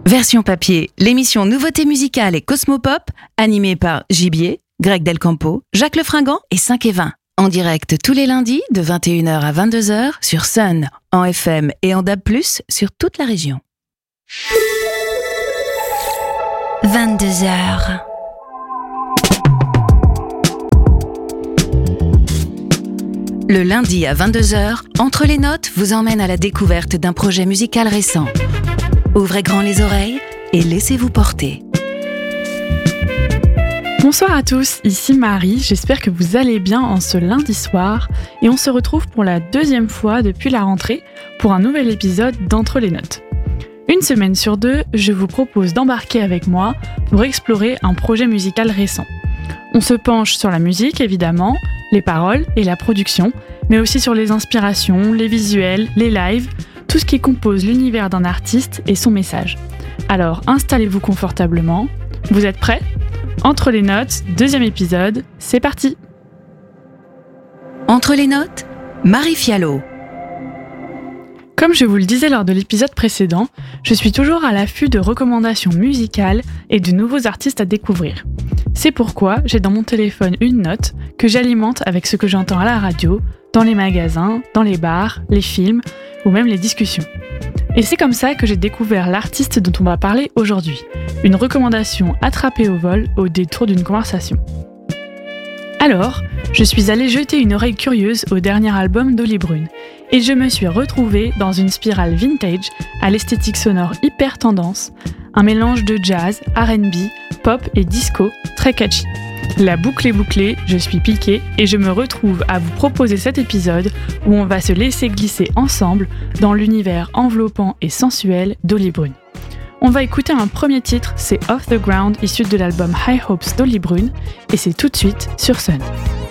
Version papier, l'émission Nouveautés musicales et Cosmopop, animée par Gibier, Greg Del Campo, Jacques Lefringant et 5 et 20. En direct tous les lundis de 21h à 22h sur Sun, en FM et en DAB+, sur toute la région. 22h. Le lundi à 22h, Entre les notes vous emmène à la découverte d'un projet musical récent. Ouvrez grand les oreilles et laissez-vous porter. Bonsoir à tous, ici Marie, j'espère que vous allez bien en ce lundi soir et on se retrouve pour la deuxième fois depuis la rentrée pour un nouvel épisode d'Entre les notes. Une semaine sur deux, je vous propose d'embarquer avec moi pour explorer un projet musical récent. On se penche sur la musique évidemment, les paroles et la production, mais aussi sur les inspirations, les visuels, les lives, tout ce qui compose l'univers d'un artiste et son message. Alors installez-vous confortablement, vous êtes prêts ? Entre les notes, deuxième épisode, c'est parti ! Entre les notes, Marie Fialot. Comme je vous le disais lors de l'épisode précédent, je suis toujours à l'affût de recommandations musicales et de nouveaux artistes à découvrir. C'est pourquoi j'ai dans mon téléphone une note que j'alimente avec ce que j'entends à la radio, dans les magasins, dans les bars, les films ou même les discussions. Et c'est comme ça que j'ai découvert l'artiste dont on va parler aujourd'hui. Une recommandation attrapée au vol au détour d'une conversation. Alors, je suis allée jeter une oreille curieuse au dernier album d'Oli Brune et je me suis retrouvée dans une spirale vintage à l'esthétique sonore hyper tendance, un mélange de jazz, R&B, pop et disco très catchy. La boucle est bouclée, je suis piquée et je me retrouve à vous proposer cet épisode où on va se laisser glisser ensemble dans l'univers enveloppant et sensuel d'Oli Brune. On va écouter un premier titre, c'est Off the Ground, issu de l'album High Hopes d'Oli Brune, et c'est tout de suite sur Sun.